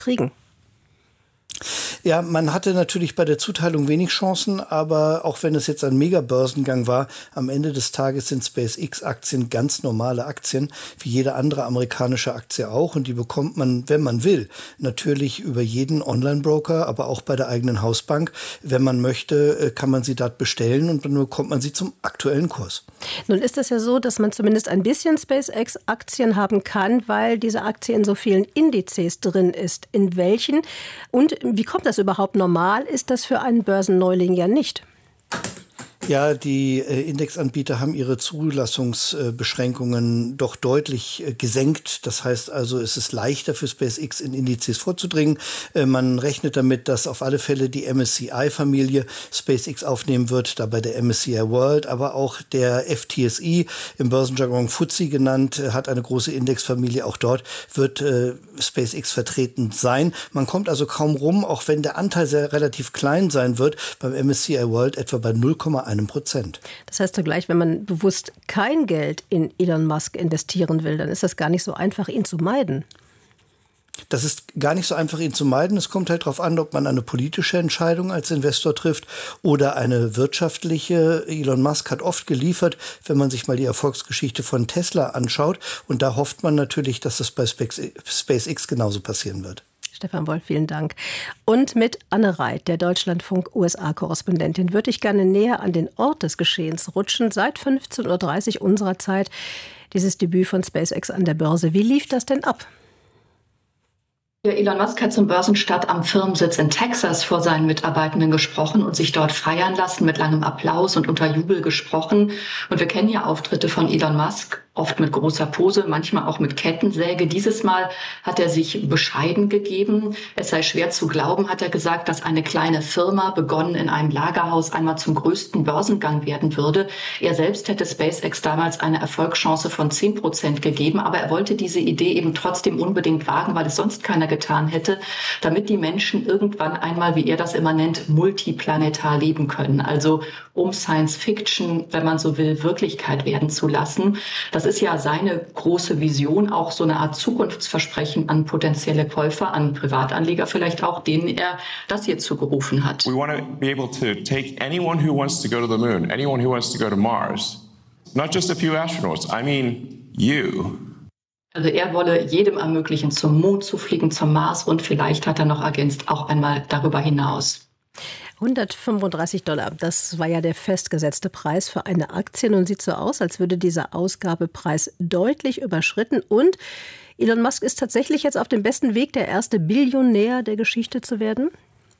kriegen? Ja, man hatte natürlich bei der Zuteilung wenig Chancen, aber auch wenn es jetzt ein Mega-Börsengang war, am Ende des Tages sind SpaceX-Aktien ganz normale Aktien, wie jede andere amerikanische Aktie auch. Und die bekommt man, wenn man will, natürlich über jeden Online-Broker, aber auch bei der eigenen Hausbank. Wenn man möchte, kann man sie dort bestellen und dann bekommt man sie zum aktuellen Kurs. Nun ist es ja so, dass man zumindest ein bisschen SpaceX-Aktien haben kann, weil diese Aktie in so vielen Indizes drin ist. In welchen? Und wie kommt das überhaupt? Normal ist das für einen Börsenneuling ja nicht. Ja, die Indexanbieter haben ihre Zulassungsbeschränkungen doch deutlich gesenkt. Das heißt also, es ist leichter für SpaceX in Indizes vorzudringen. Man rechnet damit, dass auf alle Fälle die MSCI-Familie SpaceX aufnehmen wird, dabei der MSCI World, aber auch der FTSE, im Börsenjargon FTSE genannt, hat eine große Indexfamilie. Auch dort wird SpaceX vertreten sein. Man kommt also kaum rum, auch wenn der Anteil sehr relativ klein sein wird, beim MSCI World etwa bei 0,1%. Das heißt zugleich, wenn man bewusst kein Geld in Elon Musk investieren will, dann ist das gar nicht so einfach, ihn zu meiden. Das ist gar nicht so einfach, ihn zu meiden. Es kommt halt darauf an, ob man eine politische Entscheidung als Investor trifft oder eine wirtschaftliche. Elon Musk hat oft geliefert, wenn man sich mal die Erfolgsgeschichte von Tesla anschaut. Und da hofft man natürlich, dass das bei SpaceX genauso passieren wird. Stefan Wolf, vielen Dank. Und mit Anne Reit, der Deutschlandfunk-USA-Korrespondentin, würde ich gerne näher an den Ort des Geschehens rutschen. Seit 15:30 Uhr unserer Zeit dieses Debüt von SpaceX an der Börse. Wie lief das denn ab? Ja, Elon Musk hat zum Börsenstart am Firmensitz in Texas vor seinen Mitarbeitenden gesprochen und sich dort feiern lassen, mit langem Applaus und unter Jubel gesprochen. Und wir kennen ja Auftritte von Elon Musk, oft mit großer Pose, manchmal auch mit Kettensäge. Dieses Mal hat er sich bescheiden gegeben. Es sei schwer zu glauben, hat er gesagt, dass eine kleine Firma, begonnen in einem Lagerhaus, einmal zum größten Börsengang werden würde. Er selbst hätte SpaceX damals eine Erfolgschance von 10% gegeben, aber er wollte diese Idee eben trotzdem unbedingt wagen, weil es sonst keiner getan hätte, damit die Menschen irgendwann einmal, wie er das immer nennt, multiplanetar leben können. Also um Science Fiction, wenn man so will, Wirklichkeit werden zu lassen. Das ist ja seine große Vision, auch so eine Art Zukunftsversprechen an potenzielle Käufer, an Privatanleger vielleicht auch, denen er das hier zugerufen hat. We want to be able to take anyone who wants to go to the moon, anyone who wants to go to Mars. Not just a few astronauts, I mean you. Also er wolle jedem ermöglichen, zum Mond zu fliegen, zum Mars und vielleicht hat er noch ergänzt, auch einmal darüber hinaus. $135, das war ja der festgesetzte Preis für eine Aktie. Nun sieht so aus, als würde dieser Ausgabepreis deutlich überschritten. Und Elon Musk ist tatsächlich jetzt auf dem besten Weg, der erste Billionär der Geschichte zu werden?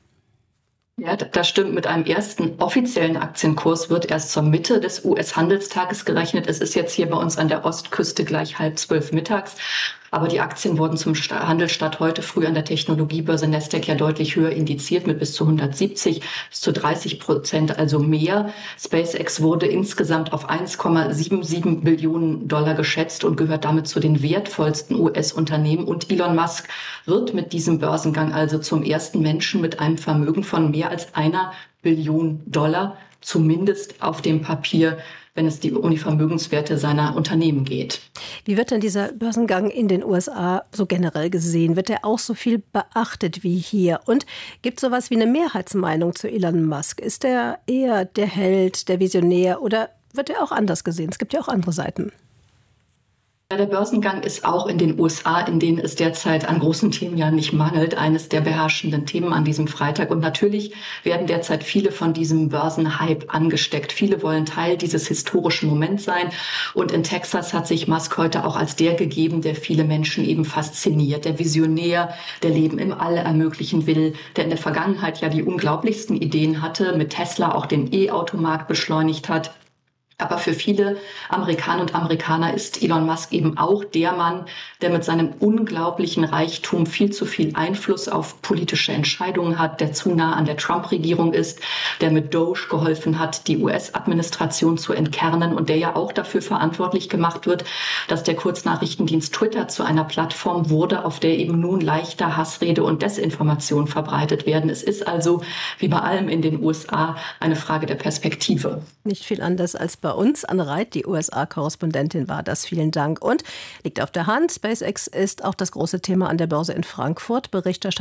Ja, das stimmt. Mit einem ersten offiziellen Aktienkurs wird erst zur Mitte des US-Handelstages gerechnet. Es ist jetzt hier bei uns an der Ostküste gleich 11:30 mittags. Aber die Aktien wurden zum Handelsstart heute früh an der Technologiebörse Nasdaq ja deutlich höher indiziert mit bis zu 170, bis zu 30%, also mehr. SpaceX wurde insgesamt auf $1,77 Billionen geschätzt und gehört damit zu den wertvollsten US-Unternehmen. Und Elon Musk wird mit diesem Börsengang also zum ersten Menschen mit einem Vermögen von mehr als $1 Billion, zumindest auf dem Papier, wenn es um die Vermögenswerte seiner Unternehmen geht. Wie wird denn dieser Börsengang in den USA so generell gesehen? Wird er auch so viel beachtet wie hier? Und gibt es sowas wie eine Mehrheitsmeinung zu Elon Musk? Ist er eher der Held, der Visionär oder wird er auch anders gesehen? Es gibt ja auch andere Seiten. Der Börsengang ist auch in den USA, in denen es derzeit an großen Themen ja nicht mangelt, eines der beherrschenden Themen an diesem Freitag. Und natürlich werden derzeit viele von diesem Börsenhype angesteckt. Viele wollen Teil dieses historischen Moments sein. Und in Texas hat sich Musk heute auch als der gegeben, der viele Menschen eben fasziniert. Der Visionär, der Leben im All ermöglichen will, der in der Vergangenheit ja die unglaublichsten Ideen hatte, mit Tesla auch den E-Automarkt beschleunigt hat. Aber für viele Amerikanerinnen und Amerikaner ist Elon Musk eben auch der Mann, der mit seinem unglaublichen Reichtum viel zu viel Einfluss auf politische Entscheidungen hat, der zu nah an der Trump-Regierung ist, der mit Doge geholfen hat, die US-Administration zu entkernen und der ja auch dafür verantwortlich gemacht wird, dass der Kurznachrichtendienst Twitter zu einer Plattform wurde, auf der eben nun leichter Hassrede und Desinformation verbreitet werden. Es ist also, wie bei allem in den USA, eine Frage der Perspektive. Nicht viel anders als bei bei uns. Anne Reit, die USA-Korrespondentin, war das. Vielen Dank. Und liegt auf der Hand, SpaceX ist auch das große Thema an der Börse in Frankfurt. Berichterstattung